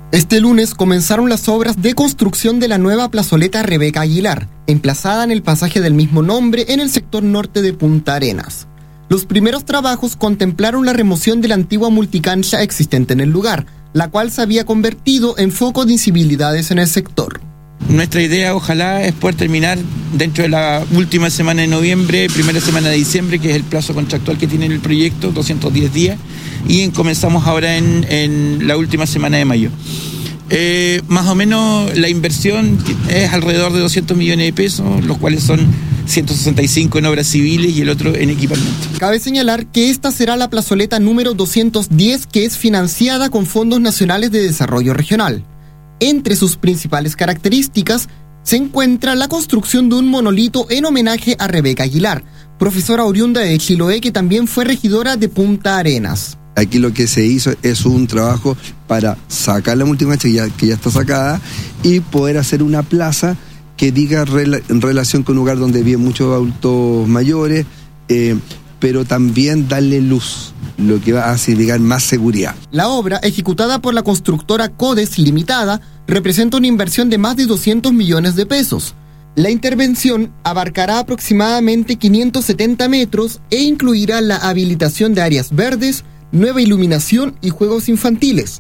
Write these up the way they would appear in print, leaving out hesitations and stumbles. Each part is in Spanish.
Este lunes comenzaron las obras de construcción de la nueva plazoleta Rebeca Aguilar, emplazada en el pasaje del mismo nombre en el sector norte de Punta Arenas. Los primeros trabajos contemplaron la remoción de la antigua multicancha existente en el lugar, la cual se había convertido en foco de incivilidades en el sector. Nuestra idea, ojalá, es poder terminar dentro de la última semana de noviembre, primera semana de diciembre, que es el plazo contractual que tiene el proyecto, 210 días, y comenzamos ahora en la última semana de mayo. Más o menos la inversión es alrededor de 200 millones de pesos, los cuales son 165 en obras civiles y el otro en equipamiento. Cabe señalar que esta será la plazoleta número 210, que es financiada con fondos nacionales de desarrollo regional. Entre sus principales características se encuentra la construcción de un monolito en homenaje a Rebeca Aguilar, profesora oriunda de Chiloé que también fue regidora de Punta Arenas. Aquí lo que se hizo es un trabajo para sacar la multicancha que ya está sacada y poder hacer una plaza que diga en relación con un lugar donde viven muchos adultos mayores, pero también darle luz, lo que va a significar más seguridad. La obra, ejecutada por la constructora Codes Limitada, representa una inversión de más de 200 millones de pesos. La intervención abarcará aproximadamente 570 metros e incluirá la habilitación de áreas verdes, nueva iluminación y juegos infantiles.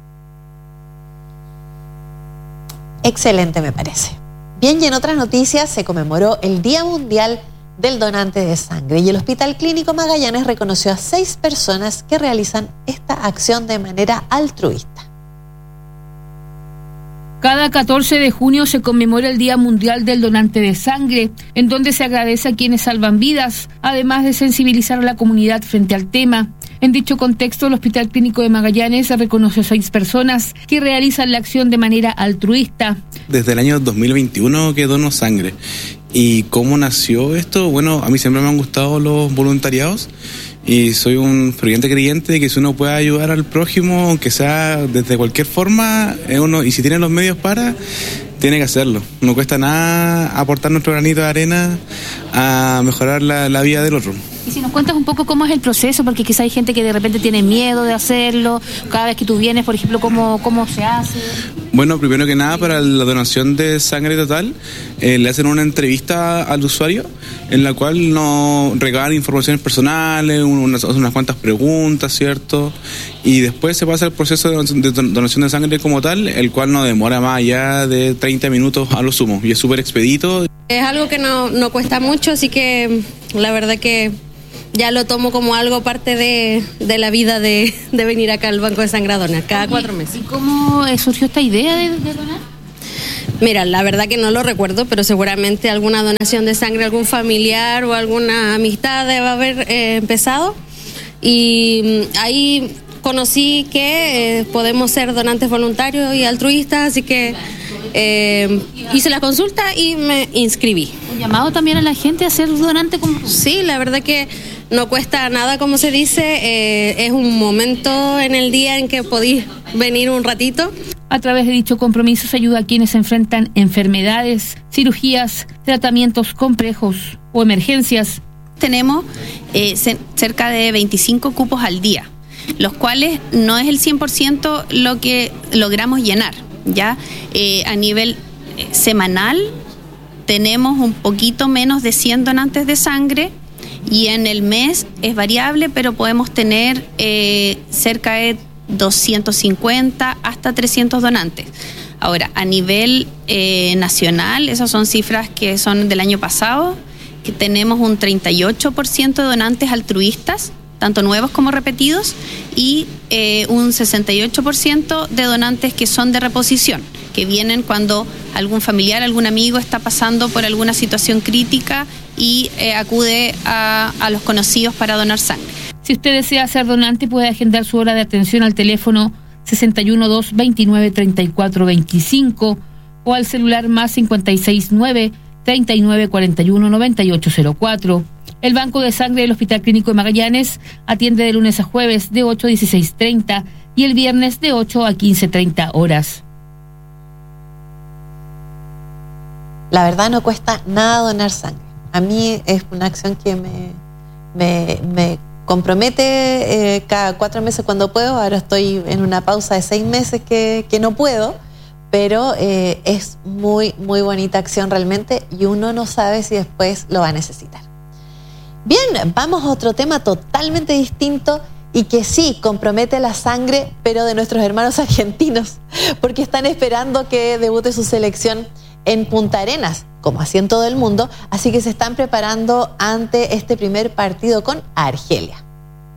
Excelente, me parece. Bien, y en otras noticias se conmemoró el Día Mundial del Donante de Sangre y el Hospital Clínico Magallanes reconoció a 6 personas que realizan esta acción de manera altruista. Cada 14 de junio se conmemora el Día Mundial del Donante de Sangre, en donde se agradece a quienes salvan vidas, además de sensibilizar a la comunidad frente al tema. En dicho contexto, el Hospital Clínico de Magallanes reconoce a 6 personas que realizan la acción de manera altruista. Desde el año 2021 que dono sangre. ¿Y cómo nació esto? Bueno, a mí siempre me han gustado los voluntariados y soy un ferviente creyente de que si uno puede ayudar al prójimo, aunque sea desde cualquier forma, y si tiene los medios tiene que hacerlo. No cuesta nada aportar nuestro granito de arena a mejorar la vida del otro. Y si nos cuentas un poco cómo es el proceso, porque quizá hay gente que de repente tiene miedo de hacerlo, cada vez que tú vienes, por ejemplo, ¿cómo se hace? Bueno, primero que nada, para la donación de sangre total, le hacen una entrevista al usuario, en la cual nos regalan informaciones personales, unas cuantas preguntas, ¿cierto? Y después se pasa el proceso de donación de sangre como tal, el cual no demora más allá de 30 minutos a lo sumo, y es súper expedito. Es algo que no cuesta mucho, así que la verdad que ya lo tomo como algo parte de la vida de venir acá al Banco de Sangradona, cada 4 meses. ¿Y cómo surgió esta idea de donar? Mira, la verdad que no lo recuerdo, pero seguramente alguna donación de sangre, algún familiar o alguna amistad debe haber empezado. Y ahí conocí que podemos ser donantes voluntarios y altruistas, así que hice la consulta y me inscribí. ¿Un llamado también a la gente a ser donante? Sí, la verdad que no cuesta nada, como se dice, es un momento en el día en que podéis venir un ratito. A través de dicho compromiso se ayuda a quienes enfrentan enfermedades, cirugías, tratamientos complejos o emergencias. Tenemos cerca de 25 cupos al día, los cuales no es el 100% lo que logramos llenar. Ya a nivel semanal tenemos un poquito menos de 100 donantes de sangre y en el mes es variable, pero podemos tener cerca de 250 hasta 300 donantes. Ahora, a nivel nacional, esas son cifras que son del año pasado, que tenemos un 38% de donantes altruistas, tanto nuevos como repetidos, y un 68% de donantes que son de reposición, que vienen cuando algún familiar, algún amigo está pasando por alguna situación crítica y acude a los conocidos para donar sangre. Si usted desea ser donante, puede agendar su hora de atención al teléfono 612 29 34 25 o al celular más 569 39 41 98 04. El Banco de Sangre del Hospital Clínico de Magallanes atiende de lunes a jueves de 8 a 16:30 y el viernes de 8 a 15:30 horas. La verdad no cuesta nada donar sangre. A mí es una acción que me compromete cada 4 meses cuando puedo. Ahora estoy en una pausa de 6 meses que no puedo, pero es muy, muy bonita acción realmente y uno no sabe si después lo va a necesitar. Bien, vamos a otro tema totalmente distinto y que sí compromete la sangre, pero de nuestros hermanos argentinos, porque están esperando que debute su selección en Punta Arenas, como así en todo el mundo, así que se están preparando ante este primer partido con Argelia.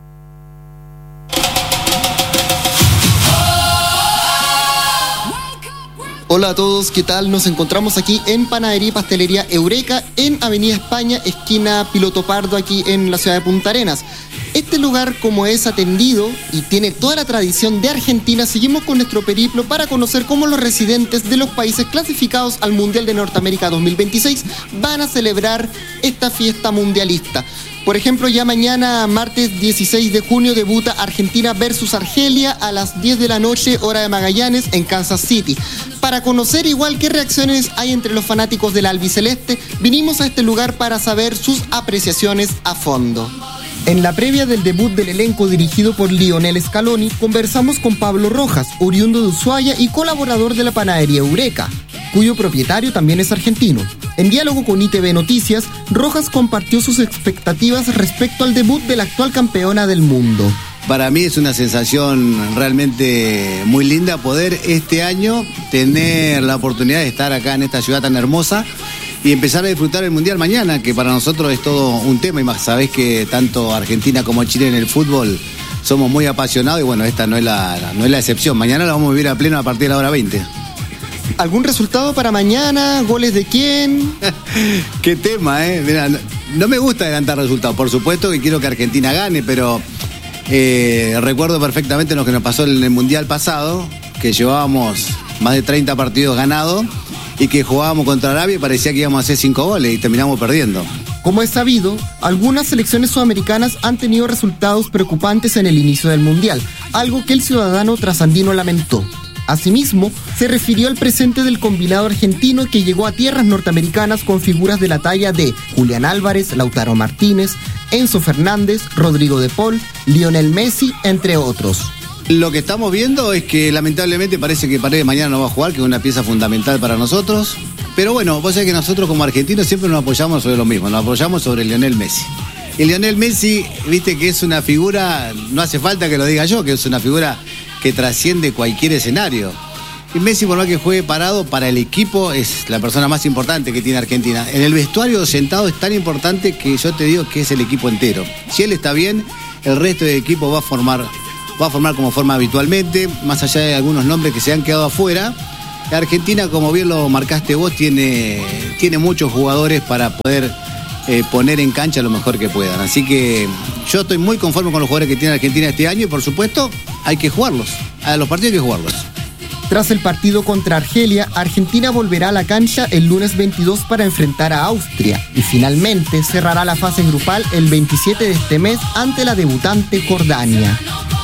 Hola a todos, ¿qué tal? Nos encontramos aquí en Panadería y Pastelería Eureka, en Avenida España, esquina Piloto Pardo, aquí en la ciudad de Punta Arenas. Este lugar, como es atendido y tiene toda la tradición de Argentina, seguimos con nuestro periplo para conocer cómo los residentes de los países clasificados al Mundial de Norteamérica 2026 van a celebrar esta fiesta mundialista. Por ejemplo, ya mañana, martes 16 de junio, debuta Argentina versus Argelia a las 10 de la noche, hora de Magallanes, en Kansas City. Para conocer igual qué reacciones hay entre los fanáticos del albiceleste, vinimos a este lugar para saber sus apreciaciones a fondo. En la previa del debut del elenco dirigido por Lionel Scaloni, conversamos con Pablo Rojas, oriundo de Ushuaia y colaborador de la Panadería Eureka, cuyo propietario también es argentino. En diálogo con ITV Noticias, Rojas compartió sus expectativas respecto al debut de la actual campeona del mundo. Para mí es una sensación realmente muy linda poder este año tener la oportunidad de estar acá en esta ciudad tan hermosa y empezar a disfrutar el Mundial mañana, que para nosotros es todo un tema, y más sabés que tanto Argentina como Chile en el fútbol somos muy apasionados y bueno, esta no es la excepción. Mañana la vamos a vivir a pleno a partir de la hora 20. ¿Algún resultado para mañana? ¿Goles de quién? Qué tema, ¿eh? Mirá, no me gusta adelantar resultados. Por supuesto que quiero que Argentina gane, pero recuerdo perfectamente lo que nos pasó en el Mundial pasado, que llevábamos más de 30 partidos ganados y que jugábamos contra Arabia y parecía que íbamos a hacer 5 goles y terminamos perdiendo. Como es sabido, algunas selecciones sudamericanas han tenido resultados preocupantes en el inicio del Mundial, algo que el ciudadano trasandino lamentó. Asimismo, se refirió al presente del combinado argentino que llegó a tierras norteamericanas con figuras de la talla de Julián Álvarez, Lautaro Martínez, Enzo Fernández, Rodrigo de Paul, Lionel Messi, entre otros. Lo que estamos viendo es que lamentablemente parece que Paredes mañana no va a jugar, que es una pieza fundamental para nosotros. Pero bueno, vos sabés que nosotros como argentinos siempre nos apoyamos sobre lo mismo, nos apoyamos sobre Lionel Messi. Y Lionel Messi, viste que es una figura, no hace falta que lo diga yo, que es una figura que trasciende cualquier escenario. Y Messi, por más que juegue parado, para el equipo es la persona más importante que tiene Argentina. En el vestuario sentado es tan importante que yo te digo que es el equipo entero. Si él está bien, el resto del equipo va a formar como forma habitualmente, más allá de algunos nombres que se han quedado afuera. La Argentina, como bien lo marcaste vos, tiene muchos jugadores para poder poner en cancha lo mejor que puedan. Así que yo estoy muy conforme con los jugadores que tiene Argentina este año y por supuesto hay que jugarlos. A los partidos hay que jugarlos. Tras el partido contra Argelia, Argentina volverá a la cancha el lunes 22 para enfrentar a Austria y finalmente cerrará la fase grupal el 27 de este mes ante la debutante Jordania.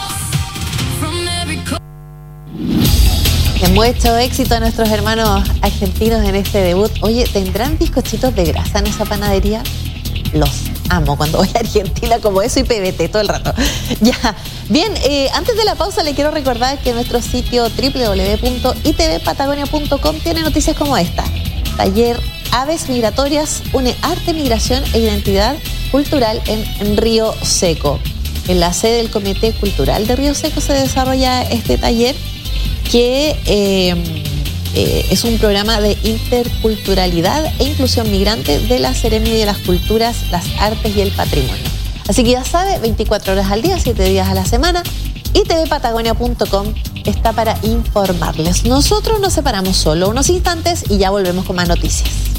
Mucho éxito a nuestros hermanos argentinos en este debut. Oye, ¿tendrán bizcochitos de grasa en esa panadería? Los amo cuando voy a Argentina, como eso y PBT todo el rato. Ya, bien, antes de la pausa le quiero recordar que nuestro sitio www.itvpatagonia.com tiene noticias como esta. Taller Aves Migratorias une arte, migración e identidad cultural en Río Seco. En la sede del Comité Cultural de Río Seco se desarrolla este taller que es un programa de interculturalidad e inclusión migrante de la Seremia de las Culturas, las Artes y el Patrimonio. Así que ya sabe, 24 horas al día, 7 días a la semana, itvpatagonia.com está para informarles. Nosotros nos separamos solo unos instantes y ya volvemos con más noticias.